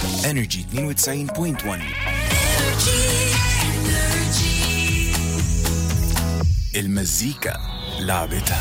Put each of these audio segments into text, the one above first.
انرجي 92.1. المزيكا لعبتها.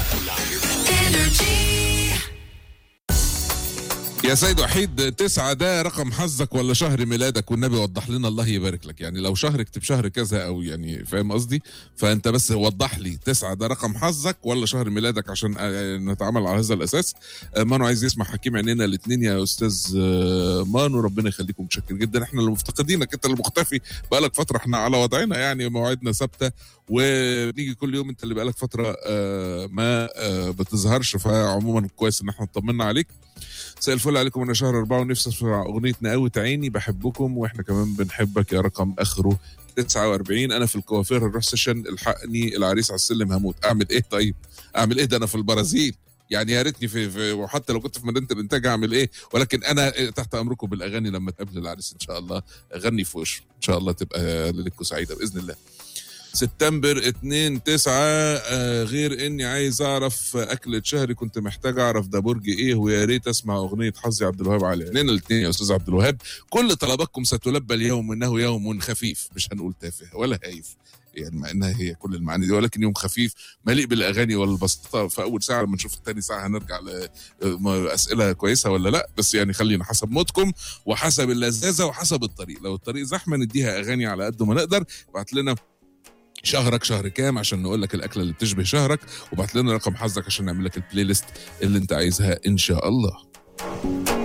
يا سيد وحيد، 9 ده رقم حظك ولا شهر ميلادك؟ والنبي وضح لنا الله يبارك لك. يعني لو شهر اكتب شهر كذا، او يعني فاهم قصدي؟ فانت بس وضح لي 9 ده رقم حظك ولا شهر ميلادك عشان نتعامل على هذا الاساس. مانو عايز يسمع حكيم عينينا الاثنين يا استاذ مانو، ربنا يخليكم، متشكر جدا. احنا اللي مفتقدينك، انت اللي مختفي بقالك فتره، احنا على وضعنا يعني مواعيدنا ثابته وبنيجي كل يوم، انت اللي بقالك فتره ما بتظهرش. فعموما كويس ان احنا اطمنا عليك. مساء الفل عليكم، انا شهر 4 ونفسي اسمع اغنيه نقاوة عيني، بحبكم واحنا كمان بنحبك يا رقم اخره 49. انا في الكوافير نروح سيشن، الحقني العريس على السلم هموت. اعمل ايه طيب؟ اعمل ايه؟ ده انا في البرازيل يعني، يا ريتني في وحتى لو كنت في مدينه الانتاج اعمل ايه، ولكن انا تحت امركم بالاغاني لما تقابل العريس ان شاء الله. غني في وشه ان شاء الله، تبقى ليلتكم سعيده باذن الله. سبتمبر 2/9. غير اني عايز اعرف اكلة شهري، كنت محتاج اعرف ده برج ايه، ويا ريت اسمع اغنية حظي عبد الوهاب على عينينا الاثنين يا استاذ عبد الوهاب. كل طلباتكم ستلبى اليوم، انه يوم خفيف، مش هنقول تافه ولا هايف يعني، مع انها هي كل المعاني دي، ولكن يوم خفيف مليء بالاغاني والبساطه. في اول ساعه، لما نشوف الثاني ساعه هنرجع لاسئله كويسه ولا لا، بس يعني خلينا حسب مودكم وحسب اللذاذه وحسب الطريق. لو الطريق زحمه نديها اغاني على قد ما نقدر. ابعت لنا شهرك شهر كام عشان نقول لك الاكله اللي بتشبه شهرك، وبعت لنا رقم حظك عشان نعمل لك البلاي ليست اللي انت عايزها ان شاء الله.